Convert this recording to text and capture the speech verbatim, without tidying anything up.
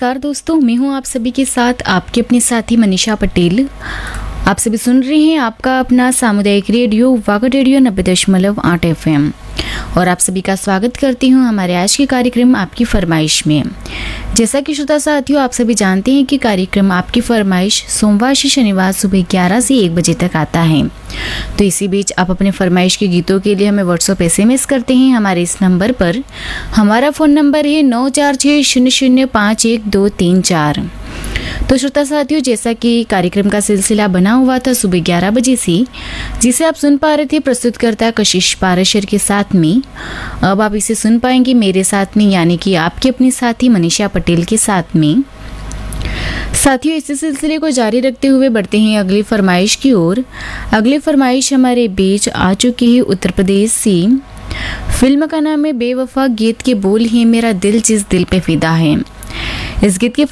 नमस्कार दोस्तों, मैं हूं आप सभी के साथ आपके अपने साथी मनीषा पटेल। आप सभी सुन रहे हैं आपका अपना सामुदायिक रेडियो वागा रेडियो नब्बे दशमलव आठ एफ एम और आप सभी का स्वागत करती हूं हमारे आज के कार्यक्रम आपकी फरमाइश में। जैसा कि श्रोता साथियों आप सभी जानते हैं कि कार्यक्रम आपकी फरमाइश सोमवार से शनिवार सुबह ग्यारह से एक बजे तक आता है। तो इसी बीच आप अपने फरमाइश के गीतों के लिए हमें व्हाट्सएप एसएमएस करते हैं हमारे इस नंबर पर। हमारा फ़ोन नंबर है नौ चार छः शून्य शून्य पाँच एक दो तीन चार। तो श्रोता साथियों, जैसा कि कार्यक्रम का सिलसिला बना हुआ था सुबह ग्यारह बजे से, जिसे आप सुन पा रहे थे प्रस्तुतकर्ता कशिश पाराशर के साथ में, अब आप इसे सुन पाएंगे मेरे साथ में, यानी कि आपके अपने साथी मनीषा पटेल के साथ में। साथियों, इसी सिलसिले को जारी रखते हुए बढ़ते हैं अगली फरमाइश की ओर। अगली फरमाइश हमारे बीच आ चुकी है उत्तर प्रदेश से। फिल्म का नाम है बेवफा, गीत के बोल हैं मेरा दिल जिस दिल पे फिदा है। इस गीत की